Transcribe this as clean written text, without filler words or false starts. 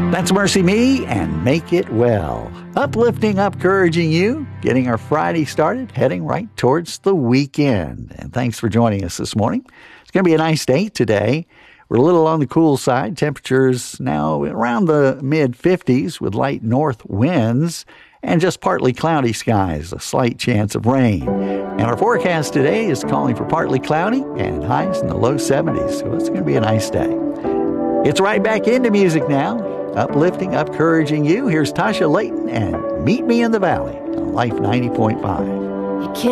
That's Mercy Me and Make It Well. Uplifting, encouraging you, getting our Friday started, heading right towards the weekend. And thanks for joining us this morning. It's going to be a nice day today. We're a little on the cool side. Temperatures now around the mid-50s with light north winds and just partly cloudy skies, a slight chance of rain. And our forecast today is calling for partly cloudy and highs in the low 70s. So it's going to be a nice day. It's right back into music now. Uplifting, encouraging you. Here's Tasha Layton and Meet Me in the Valley on Life 90.5.